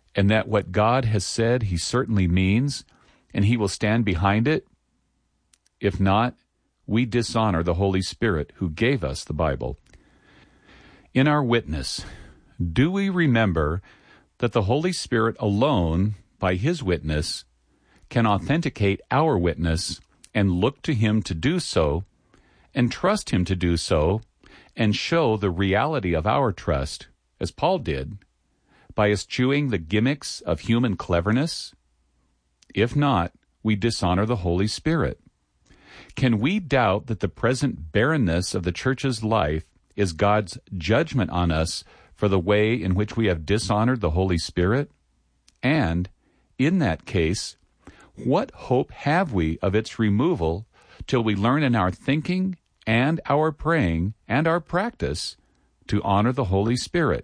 and that what God has said he certainly means, and he will stand behind it? If not, we dishonor the Holy Spirit who gave us the Bible. In our witness, do we remember that the Holy Spirit alone, by his witness, can authenticate our witness and look to him to do so, and trust him to do so, and show the reality of our trust, as Paul did, by eschewing the gimmicks of human cleverness? If not, we dishonor the Holy Spirit. Can we doubt that the present barrenness of the church's life is God's judgment on us for the way in which we have dishonored the Holy Spirit? And, in that case, what hope have we of its removal till we learn in our thinking and our praying and our practice to honor the Holy Spirit?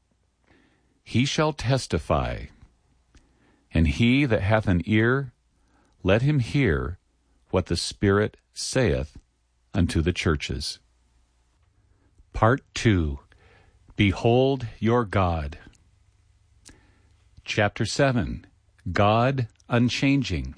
He shall testify, and he that hath an ear, let him hear what the Spirit saith unto the churches. Part 2. Behold your God. Chapter 7. God Unchanging.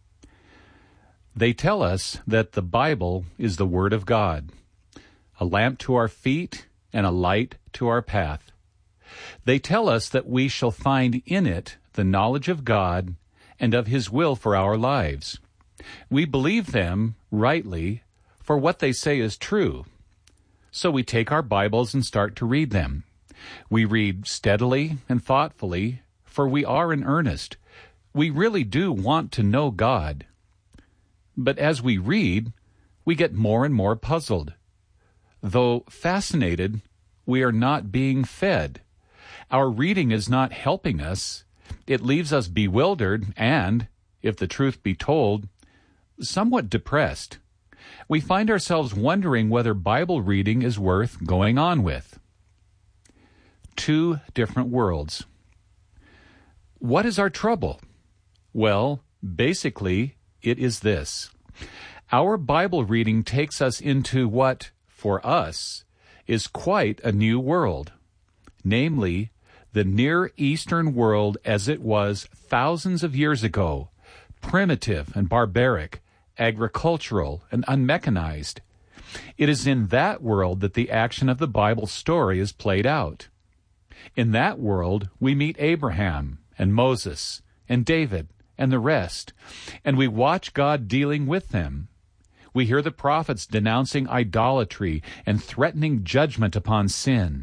They tell us that the Bible is the Word of God, a lamp to our feet and a light to our path. They tell us that we shall find in it the knowledge of God and of his will for our lives. We believe them rightly, for what they say is true. So we take our Bibles and start to read them. We read steadily and thoughtfully, for we are in earnest. We really do want to know God. But as we read, we get more and more puzzled. Though fascinated, we are not being fed. Our reading is not helping us. It leaves us bewildered and, if the truth be told, somewhat depressed. We find ourselves wondering whether Bible reading is worth going on with. Two different worlds. What is our trouble? Well, basically, it is this. Our Bible reading takes us into what, for us, is quite a new world, namely, the Near Eastern world as it was thousands of years ago, primitive and barbaric, agricultural and unmechanized. It is in that world that the action of the Bible story is played out. In that world, we meet Abraham and Moses and David and the rest, and we watch God dealing with them. We hear the prophets denouncing idolatry and threatening judgment upon sin.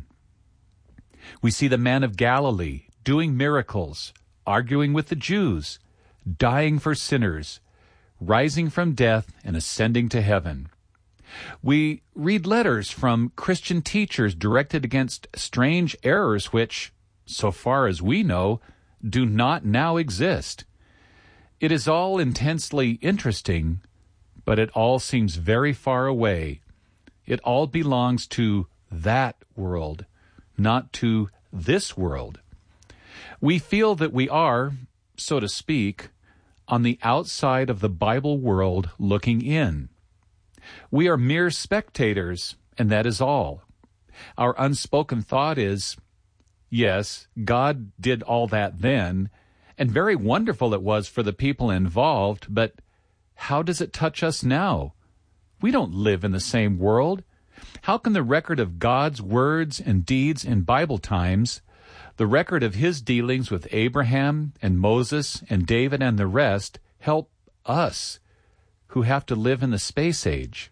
We see the man of Galilee doing miracles, arguing with the Jews, dying for sinners, rising from death and ascending to heaven. We read letters from Christian teachers directed against strange errors which, so far as we know, do not now exist. It is all intensely interesting, but it all seems very far away. It all belongs to that world, not to this world. We feel that we are, so to speak, on the outside of the Bible world looking in. We are mere spectators, and that is all. Our unspoken thought is, yes, God did all that then, and very wonderful it was for the people involved, but how does it touch us now? We don't live in the same world. How can the record of God's words and deeds in Bible times, the record of his dealings with Abraham and Moses and David and the rest, help us who have to live in the space age?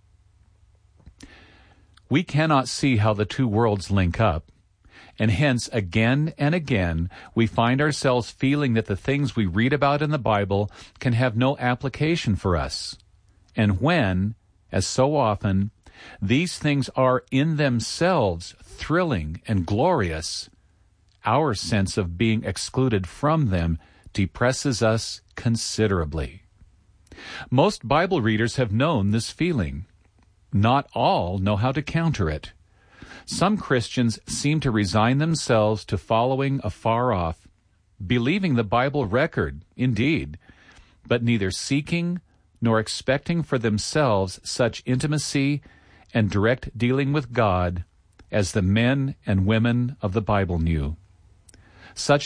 We cannot see how the two worlds link up, and hence again and again we find ourselves feeling that the things we read about in the Bible can have no application for us. And when, as so often, these things are in themselves thrilling and glorious, our sense of being excluded from them depresses us considerably. Most Bible readers have known this feeling. Not all know how to counter it. Some Christians seem to resign themselves to following afar off, believing the Bible record, indeed, but neither seeking nor expecting for themselves such intimacy and direct dealing with God as the men and women of the Bible knew. Such